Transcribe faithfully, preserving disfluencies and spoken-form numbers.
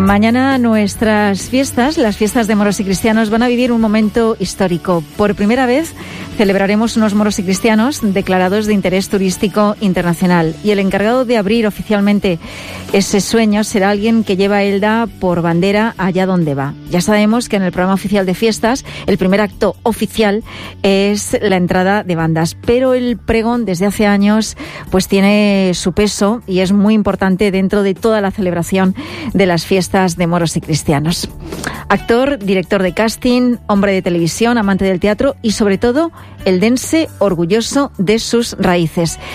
Mañana nuestras fiestas, las fiestas de moros y cristianos, van a vivir un momento histórico. Por primera vez celebraremos unos moros y cristianos declarados de interés turístico internacional. Y el encargado de abrir oficialmente ese sueño será alguien que lleva a Elda por bandera allá donde va. Ya sabemos que en el programa oficial de fiestas el primer acto oficial es la entrada de bandas, pero el pregón desde hace años pues tiene su peso y es muy importante dentro de toda la celebración de las fiestas de moros y cristianos. Actor, director de casting, hombre de televisión, amante del teatro y sobre todo eldense orgulloso de sus raíces.